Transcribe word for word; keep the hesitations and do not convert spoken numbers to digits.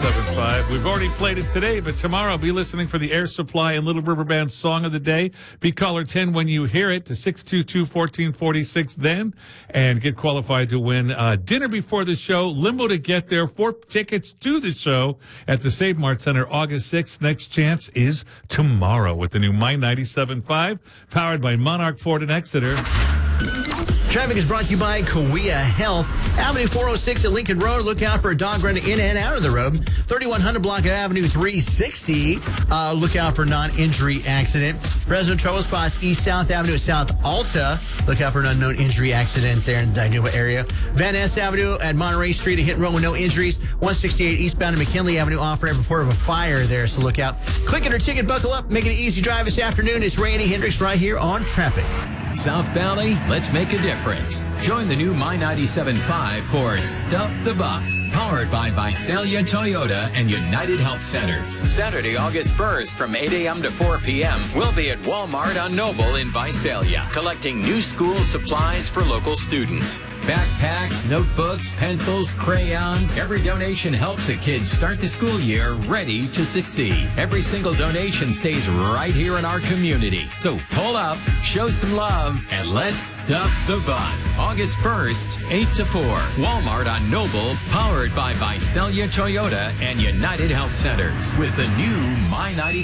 ninety-seven point five. We've already played it today, but tomorrow I'll be listening for the Air Supply and Little River Band Song of the Day. Be caller ten when you hear it to six two two, one four four six then and get qualified to win uh, dinner before the show, limo to get there, four tickets to the show at the Save Mart Center August sixth. Next chance is tomorrow with the new My ninety-seven point five, powered by Monarch Ford in Exeter. Traffic is brought to you by Kawea Health. Avenue four oh six at Lincoln Road. Look out for a dog running in and out of the road. thirty-one hundred block at Avenue three sixty. Uh, look out for non-injury accident. President trouble spots East South Avenue at South Alta. Look out for an unknown injury accident there in the Dinuba area. Van Ness Avenue at Monterey Street, a hit and run with no injuries. one sixty-eight eastbound to McKinley Avenue, off ramp, report of a fire there, so look out. Click it or ticket, buckle up, make it an easy drive this afternoon. It's Randy Hendricks right here on Traffic. South Valley, let's make a difference. Join the new My ninety-seven point five for Stuff the Bus, powered by Visalia Toyota and United Health Centers. Saturday, August first from eight a.m. to four p.m. We'll be at Walmart on Noble in Visalia, collecting new school supplies for local students. Backpacks, notebooks, pencils, crayons. Every donation helps a kid start the school year ready to succeed. Every single donation stays right here in our community. So pull up, show some love, and let's stuff the bus. August first, eight to four. Walmart on Noble, powered by Visalia Toyota and United Health Centers with the new My ninety-seven.